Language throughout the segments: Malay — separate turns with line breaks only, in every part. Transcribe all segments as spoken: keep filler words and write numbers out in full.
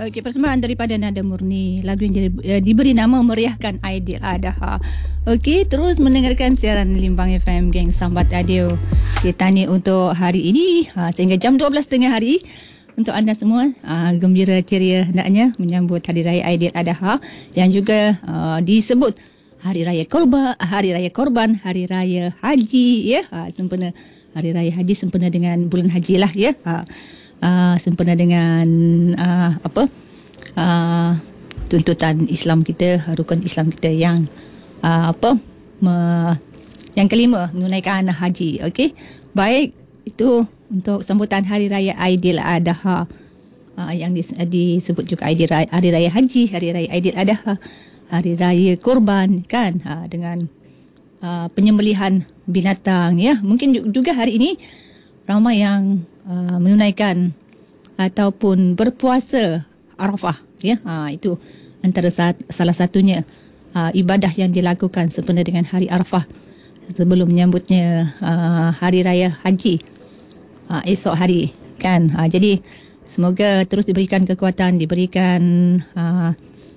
Okey, persembahan daripada Nada Murni. Lagu yang di, uh, diberi nama Meriahkan Aidiladha. Okey, terus mendengarkan siaran Limbang F M, geng Sambat Radio. Kita ni untuk hari ini uh, sehingga jam dua belas tengah hari. Untuk anda semua, uh, gembira ceria hendaknya menyambut Hari Raya Aidiladha yang juga uh, disebut Hari Raya Korban, Hari Raya Korban, Hari Raya Haji, ya. Uh, sempena Hari Raya Haji sempena dengan bulan haji lah, ya. Uh, Uh, sempena dengan uh, apa uh, tuntutan Islam kita, rukun Islam kita yang uh, apa me, yang kelima, menunaikan haji. Okey, baik, itu untuk sambutan Hari Raya Aidiladha uh, yang dis, uh, disebut juga Aidil, Hari Raya Haji, Hari Raya Aidiladha, Hari Raya Korban, kan, uh, dengan uh, penyembelihan binatang, ya. Mungkin juga hari ini ramai yang Uh, menunaikan ataupun berpuasa Arafah, ya. Ha, itu antara saat, salah satunya uh, ibadah yang dilakukan sempena dengan hari Arafah sebelum menyambutnya uh, Hari Raya Haji uh, esok hari, kan. Ha, jadi semoga terus diberikan kekuatan, diberikan uh,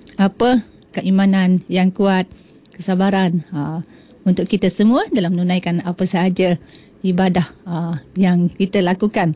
apa keimanan yang kuat, kesabaran uh, untuk kita semua dalam menunaikan apa sahaja ibadah uh, yang kita lakukan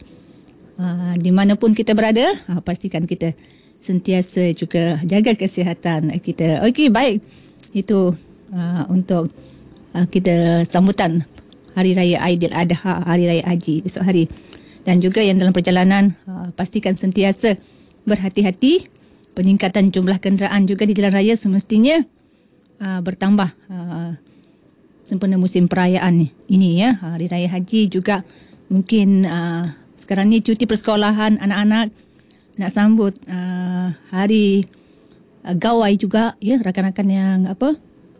uh, di mana pun kita berada. Uh, pastikan kita sentiasa juga jaga kesihatan kita. Okey, baik, itu uh, untuk uh, kita sambutan Hari Raya Aidiladha, Hari Raya Haji esok hari. Dan juga yang dalam perjalanan, uh, pastikan sentiasa berhati-hati. Peningkatan jumlah kenderaan juga di jalan raya semestinya uh, bertambah uh, sempena musim perayaan ini, ya. Hari Raya Haji juga mungkin uh, sekarang ni cuti persekolahan anak-anak nak sambut uh, hari uh, gawai juga, ya, rakan-rakan yang apa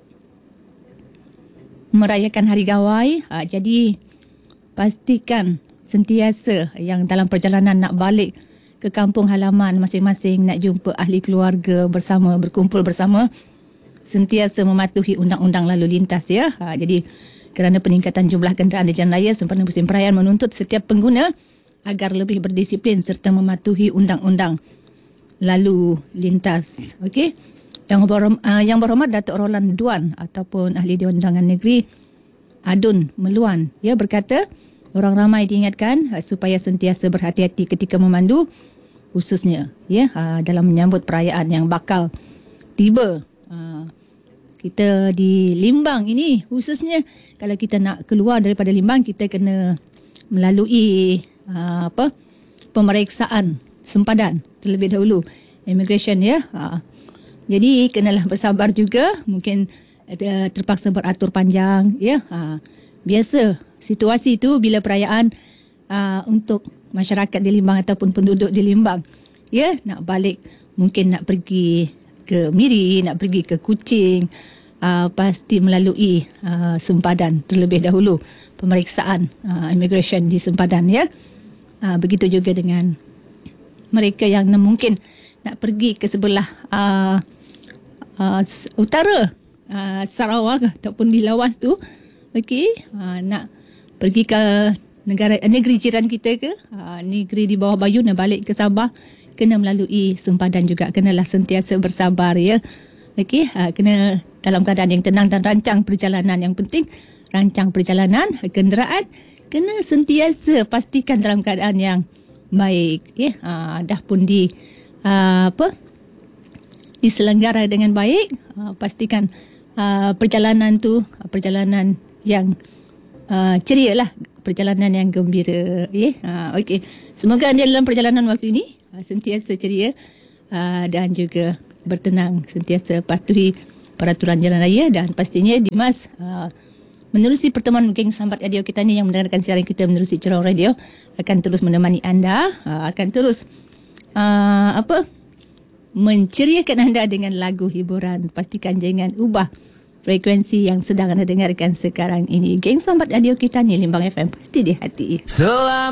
merayakan hari gawai. Uh, jadi pastikan sentiasa yang dalam perjalanan nak balik ke kampung halaman masing-masing, nak jumpa ahli keluarga bersama, berkumpul bersama, sentiasa mematuhi undang-undang lalu lintas, ya. Ha, jadi kerana peningkatan jumlah kenderaan di jalan raya sempena musim perayaan menuntut setiap pengguna agar lebih berdisiplin serta mematuhi undang-undang lalu lintas. Okey. Yang berhormat, uh, yang berhormat Datuk Roland Duan ataupun Ahli Dewan Undangan Negeri Adun Meluan, ya, berkata orang ramai diingatkan uh, supaya sentiasa berhati-hati ketika memandu, khususnya, ya, uh, dalam menyambut perayaan yang bakal tiba. Uh, kita di Limbang ini khususnya, kalau kita nak keluar daripada Limbang, kita kena melalui uh, apa pemeriksaan sempadan terlebih dahulu, immigration, ya. Uh, jadi kenalah bersabar juga, mungkin uh, terpaksa beratur panjang, ya. Uh, biasa situasi itu bila perayaan uh, untuk masyarakat di Limbang ataupun penduduk di Limbang, ya, nak balik, mungkin nak pergi ke Miri, nak pergi ke Kuching, uh, pasti melalui uh, sempadan terlebih dahulu, pemeriksaan uh, immigration di sempadan, ya. Uh, begitu juga dengan mereka yang mungkin nak pergi ke sebelah uh, uh, utara uh, Sarawak ataupun di lawas tu, okey, uh, nak pergi ke negara negeri jiran kita ke, uh, negeri di bawah Bayu, nak balik ke Sabah, kena melalui sempadan juga. Kenalah sentiasa bersabar, ya. Okey, ha, kena dalam keadaan yang tenang dan rancang perjalanan. Yang penting rancang perjalanan kenderaan kena sentiasa pastikan dalam keadaan yang baik, ya. Ha, dah pun di uh, apa diselenggara dengan baik, ha, pastikan uh, perjalanan tu perjalanan yang uh, ceria lah, perjalanan yang gembira, ya. Ha, okey, semoga anda dalam perjalanan waktu ini sentiasa ceria uh, dan juga bertenang, sentiasa patuhi peraturan jalan raya. Dan pastinya Dimas uh, menerusi pertemuan geng Sambat Radio kita ni yang mendengarkan siaran kita menerusi Cerong Radio akan terus menemani anda, uh, akan terus uh, apa menceriakan anda dengan lagu hiburan. Pastikan jangan ubah frekuensi yang sedang anda dengarkan sekarang ini. Geng Sambat Radio kita ni Limbang F M, pasti di hati. Selama